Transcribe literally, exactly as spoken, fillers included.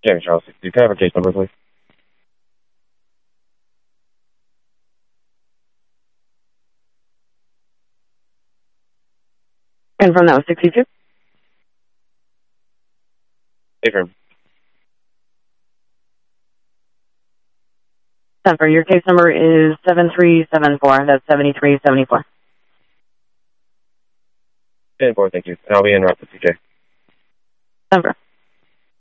Jamie Charles, sixty-two. Can I have a case number, please? Confirm that was sixty-two. Affirm. Denver, your case number is seven three seven four. That's seventy-three seventy-four. ten four, thank you. And I'll be in route to C J. Denver.